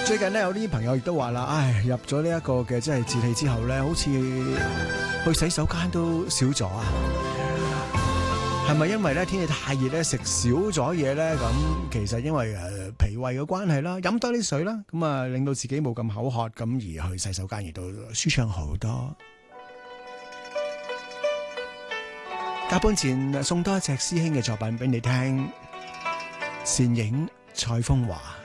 最近咧有啲朋友亦都話啦，唉，入咗呢一個嘅即係節氣之後咧，好似去洗手間都少咗啊！係咪因為咧天氣太熱咧，食少咗嘢咧？咁其實因為脾胃嘅關係啦，飲多啲水啦，咁啊令到自己冇咁口渴，咁而去洗手間亦都舒暢好多。加半前送多一隻師兄嘅作品俾你聽，倩影蔡楓華。